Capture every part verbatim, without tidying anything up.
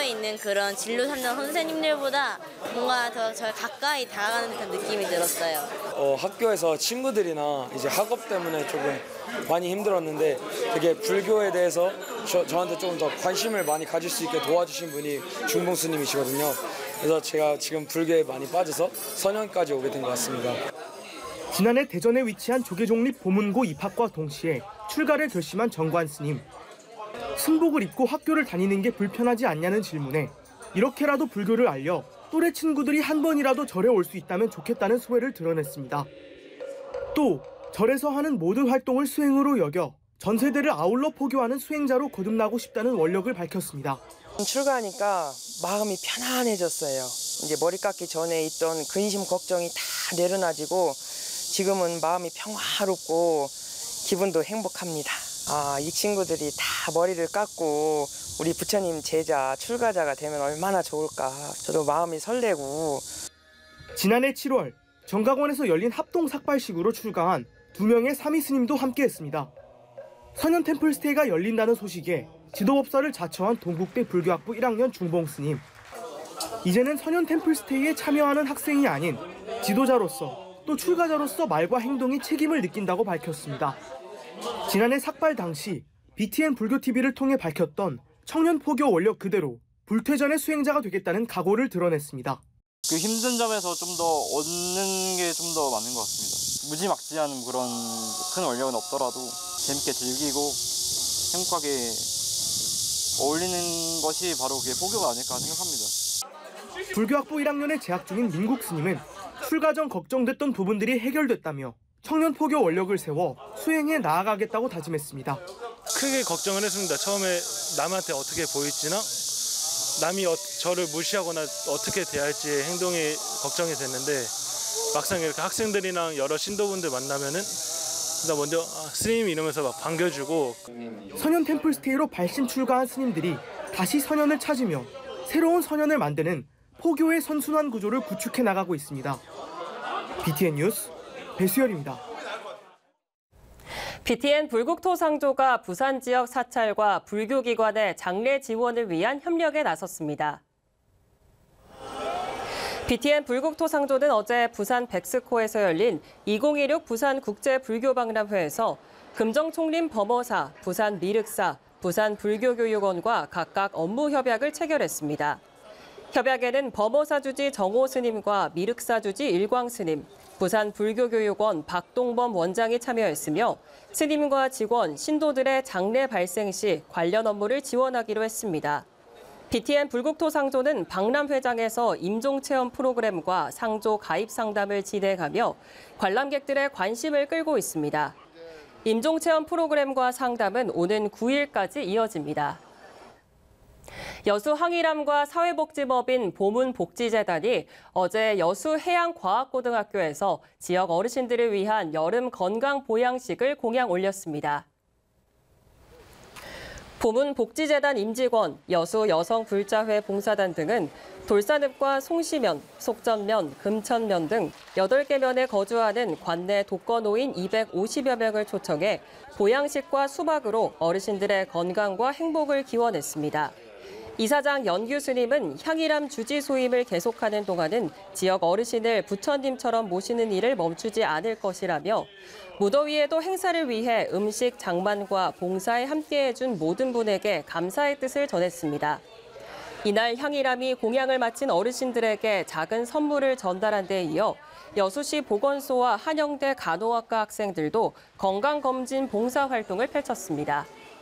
학교에 있는 그런 진로 삼는 선생님들보다 뭔가 더 저 가까이 다가가는 듯한 느낌이 들었어요. 어, 학교에서 친구들이나 이제 학업 때문에 조금 많이 힘들었는데 되게 불교에 대해서 저, 저한테 조금 더 관심을 많이 가질 수 있게 도와주신 분이 중봉스님이시거든요. 그래서 제가 지금 불교에 많이 빠져서 선현까지 오게 된 것 같습니다. 지난해 대전에 위치한 조계종립 보문고 입학과 동시에 출가를 결심한 정관 스님. 승복을 입고 학교를 다니는 게 불편하지 않냐는 질문에 이렇게라도 불교를 알려 또래 친구들이 한 번이라도 절에 올 수 있다면 좋겠다는 소회를 드러냈습니다. 또 절에서 하는 모든 활동을 수행으로 여겨 전 세대를 아울러 포교하는 수행자로 거듭나고 싶다는 원력을 밝혔습니다. 출가하니까 마음이 편안해졌어요. 이제 머리 깎기 전에 있던 근심 걱정이 다 내려놔지고 지금은 마음이 평화롭고 기분도 행복합니다. 아, 이 친구들이 다 머리를 깎고 우리 부처님 제자 출가자가 되면 얼마나 좋을까. 저도 마음이 설레고. 지난해 칠월 정각원에서 열린 합동 삭발식으로 출가한 두 명의 사미 스님도 함께했습니다. 선현 템플스테이가 열린다는 소식에 지도법사를 자처한 동국대 불교학부 일 학년 중봉 스님. 이제는 선현 템플스테이에 참여하는 학생이 아닌 지도자로서 또 출가자로서 말과 행동이 책임을 느낀다고 밝혔습니다. 지난해 삭발 당시 비티엔 불교티비를 통해 밝혔던 청년 포교 원력 그대로 불퇴전의 수행자가 되겠다는 각오를 드러냈습니다. 그 힘든 점에서 좀 더 얻는 게 좀 더 많은 것 같습니다. 무지막지한 그런 큰 원력은 없더라도 재밌게 즐기고 행복하게 어울리는 것이 바로 그게 포교가 아닐까 생각합니다. 불교학부 일 학년에 재학 중인 민국 스님은 출가 전 걱정됐던 부분들이 해결됐다며 청년 포교 원력을 세워 수행해 나아가겠다고 다짐했습니다. 크게 걱정을 했습니다. 처음에 남한테 어떻게 보일지나 남이 어, 저를 무시하거나 어떻게 대할지 행동이 걱정이 됐는데 막상 이렇게 학생들이랑 여러 신도분들 만나면은 나 먼저 아, 스님 이러면서 막 반겨주고. 선현 템플스테이로 발신 출가한 스님들이 다시 선현을 찾으며 새로운 선현을 만드는 포교의 선순환 구조를 구축해 나가고 있습니다. 비티엔 뉴스 배수열입니다. 비티엔 불국토상조가 부산 지역 사찰과 불교기관의 장례 지원을 위한 협력에 나섰습니다. 비티엔 불국토상조는 어제 부산 백스코에서 열린 이천십육 부산 국제불교박람회에서 금정총림 범어사, 부산 미륵사, 부산 불교교육원과 각각 업무 협약을 체결했습니다. 협약에는 범어사 주지 정호 스님과 미륵사 주지 일광 스님, 부산 불교교육원 박동범 원장이 참여했으며 스님과 직원, 신도들의 장례 발생 시 관련 업무를 지원하기로 했습니다. 비티엔 불국토상조는 박람회장에서 임종체험 프로그램과 상조 가입 상담을 진행하며 관람객들의 관심을 끌고 있습니다. 임종체험 프로그램과 상담은 오는 구 일까지 이어집니다. 여수 항일암과 사회복지법인 보문복지재단이 어제 여수 해양과학고등학교에서 지역 어르신들을 위한 여름 건강 보양식을 공양 올렸습니다. 보문복지재단 임직원, 여수 여성불자회 봉사단 등은 돌산읍과 송시면, 속전면, 금천면 등 여덟 개 면에 거주하는 관내 독거노인 이백오십여 명을 초청해 보양식과 수박으로 어르신들의 건강과 행복을 기원했습니다. 이사장 연규 스님은 향일암 주지 소임을 계속하는 동안은 지역 어르신을 부처님처럼 모시는 일을 멈추지 않을 것이라며 무더위에도 행사를 위해 음식, 장만과 봉사에 함께해준 모든 분에게 감사의 뜻을 전했습니다. 이날 향일암이 공양을 마친 어르신들에게 작은 선물을 전달한 데 이어 여수시 보건소와 한영대 간호학과 학생들도 건강검진 봉사활동을 펼쳤습니다.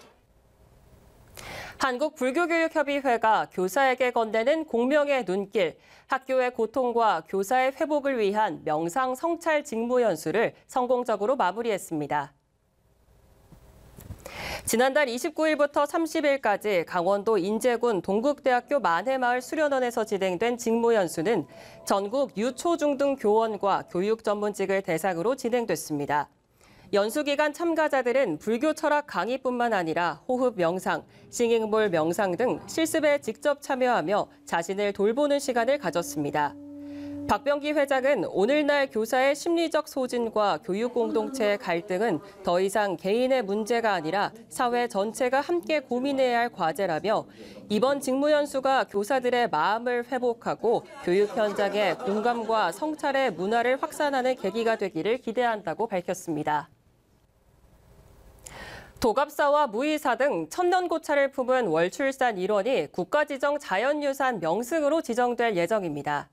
한국불교교육협의회가 교사에게 건네는 공명의 눈길, 학교의 고통과 교사의 회복을 위한 명상 성찰 직무 연수를 성공적으로 마무리했습니다. 지난달 이십구 일부터 삼십 일까지 강원도 인제군 동국대학교 만해마을 수련원에서 진행된 직무 연수는 전국 유초중등 교원과 교육 전문직을 대상으로 진행됐습니다. 연수 기간 참가자들은 불교 철학 강의뿐만 아니라 호흡 명상, 싱잉볼 명상 등 실습에 직접 참여하며 자신을 돌보는 시간을 가졌습니다. 박병기 회장은 오늘날 교사의 심리적 소진과 교육 공동체의 갈등은 더 이상 개인의 문제가 아니라 사회 전체가 함께 고민해야 할 과제라며 이번 직무연수가 교사들의 마음을 회복하고 교육 현장의 공감과 성찰의 문화를 확산하는 계기가 되기를 기대한다고 밝혔습니다. 도갑사와 무이사 등 천년고차를 품은 월출산 일원이 국가지정 자연유산 명승으로 지정될 예정입니다.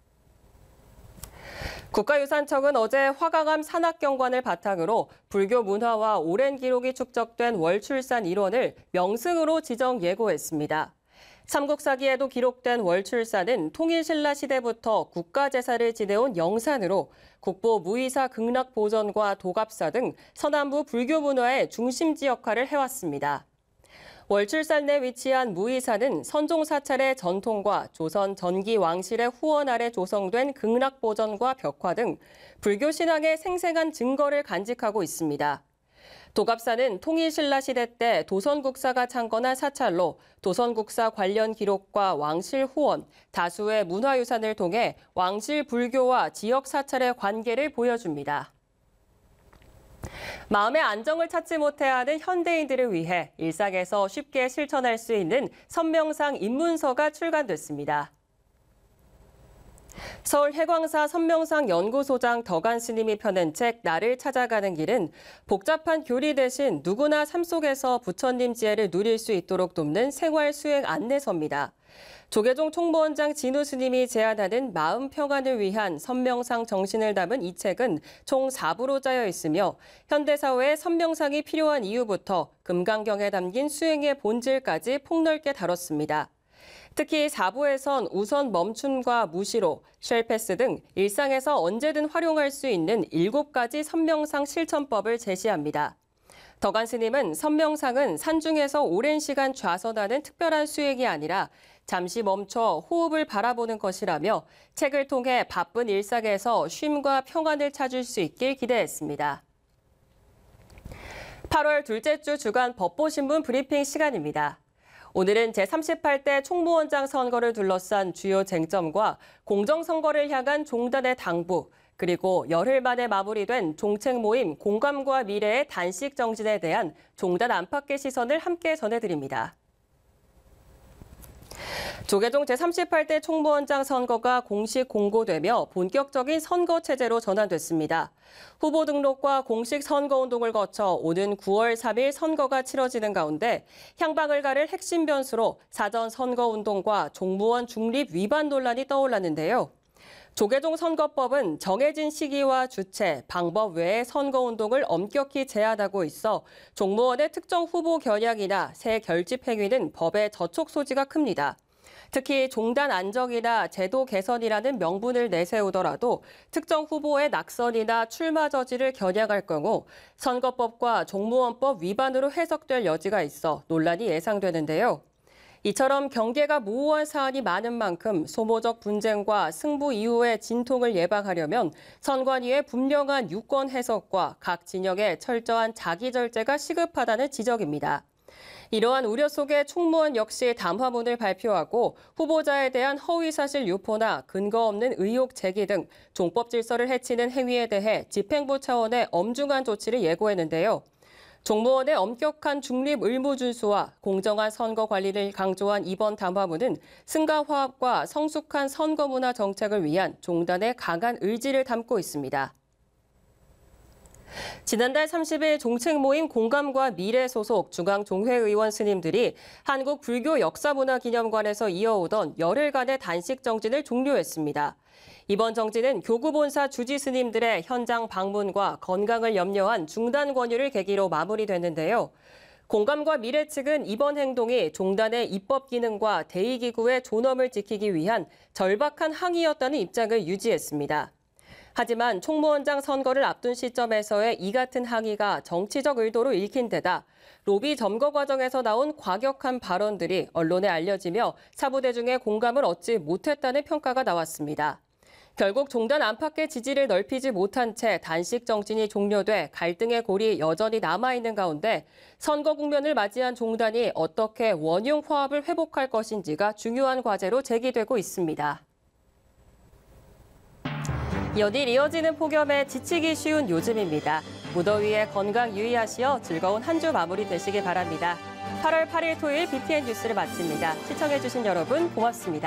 국가유산청은 어제 화강암 산악경관을 바탕으로 불교 문화와 오랜 기록이 축적된 월출산 일원을 명승으로 지정 예고했습니다. 삼국사기에도 기록된 월출산은 통일신라 시대부터 국가제사를 지내온 영산으로 국보 무이사 극락보전과 도갑사 등 서남부 불교 문화의 중심지 역할을 해왔습니다. 월출산 내 위치한 무이사는 선종 사찰의 전통과 조선 전기 왕실의 후원 아래 조성된 극락보전과 벽화 등 불교 신앙의 생생한 증거를 간직하고 있습니다. 도갑사는 통일신라 시대 때 도선국사가 창건한 사찰로 도선국사 관련 기록과 왕실 후원, 다수의 문화유산을 통해 왕실 불교와 지역 사찰의 관계를 보여줍니다. 마음의 안정을 찾지 못해하는 현대인들을 위해 일상에서 쉽게 실천할 수 있는 선명상 입문서가 출간됐습니다. 서울 해광사 선명상 연구소장 덕안 스님이 펴낸 책 나를 찾아가는 길은 복잡한 교리 대신 누구나 삶 속에서 부처님 지혜를 누릴 수 있도록 돕는 생활 수행 안내서입니다. 조계종 총무원장 진우 스님이 제안하는 마음 평안을 위한 선명상 정신을 담은 이 책은 총 사 부로 짜여 있으며 현대사회에 선명상이 필요한 이유부터 금강경에 담긴 수행의 본질까지 폭넓게 다뤘습니다. 특히 사 부에선 우선 멈춤과 무시로, 쉘패스 등 일상에서 언제든 활용할 수 있는 일곱 가지 선명상 실천법을 제시합니다. 덕안 스님은 선명상은 산중에서 오랜 시간 좌선하는 특별한 수행이 아니라 잠시 멈춰 호흡을 바라보는 것이라며 책을 통해 바쁜 일상에서 쉼과 평안을 찾을 수 있길 기대했습니다. 팔월 둘째 주 주간 법보신문 브리핑 시간입니다. 오늘은 제삼십팔 대 총무원장 선거를 둘러싼 주요 쟁점과 공정선거를 향한 종단의 당부, 그리고 열흘 만에 마무리된 종책 모임 공감과 미래의 단식 정진에 대한 종단 안팎의 시선을 함께 전해드립니다. 조계종 제삼십팔 대 총무원장 선거가 공식 공고되며 본격적인 선거 체제로 전환됐습니다. 후보 등록과 공식 선거운동을 거쳐 오는 구월 삼일 선거가 치러지는 가운데 향방을 가를 핵심 변수로 사전 선거운동과 종무원 중립 위반 논란이 떠올랐는데요. 조계종 선거법은 정해진 시기와 주체, 방법 외에 선거운동을 엄격히 제한하고 있어 종무원의 특정 후보 겨냥이나 새 결집 행위는 법의 저촉 소지가 큽니다. 특히 종단 안정이나 제도 개선이라는 명분을 내세우더라도 특정 후보의 낙선이나 출마 저지를 겨냥할 경우 선거법과 종무원법 위반으로 해석될 여지가 있어 논란이 예상되는데요. 이처럼 경계가 모호한 사안이 많은 만큼 소모적 분쟁과 승부 이후의 진통을 예방하려면 선관위의 분명한 유권 해석과 각 진영의 철저한 자기 절제가 시급하다는 지적입니다. 이러한 우려 속에 총무원 역시 담화문을 발표하고 후보자에 대한 허위사실 유포나 근거 없는 의혹 제기 등 종법 질서를 해치는 행위에 대해 집행부 차원의 엄중한 조치를 예고했는데요. 종무원의 엄격한 중립 의무 준수와 공정한 선거 관리를 강조한 이번 담화문은 승가 화합과 성숙한 선거 문화 정책을 위한 종단의 강한 의지를 담고 있습니다. 지난달 삼십일 종책 모임 공감과 미래 소속 중앙종회의원 스님들이 한국불교역사문화기념관에서 이어오던 열흘간의 단식 정진을 종료했습니다. 이번 정진은 교구본사 주지 스님들의 현장 방문과 건강을 염려한 중단 권유를 계기로 마무리됐는데요. 공감과 미래 측은 이번 행동이 종단의 입법 기능과 대의기구의 존엄을 지키기 위한 절박한 항의였다는 입장을 유지했습니다. 하지만 총무원장 선거를 앞둔 시점에서의 이 같은 항의가 정치적 의도로 읽힌 데다 로비 점거 과정에서 나온 과격한 발언들이 언론에 알려지며 사부대중의 공감을 얻지 못했다는 평가가 나왔습니다. 결국 종단 안팎의 지지를 넓히지 못한 채 단식 정진이 종료돼 갈등의 골이 여전히 남아있는 가운데 선거 국면을 맞이한 종단이 어떻게 원용 화합을 회복할 것인지가 중요한 과제로 제기되고 있습니다. 연일 이어지는 폭염에 지치기 쉬운 요즘입니다. 무더위에 건강 유의하시어 즐거운 한 주 마무리 되시길 바랍니다. 팔월 팔일 토요일 비티엔 뉴스를 마칩니다. 시청해주신 여러분 고맙습니다.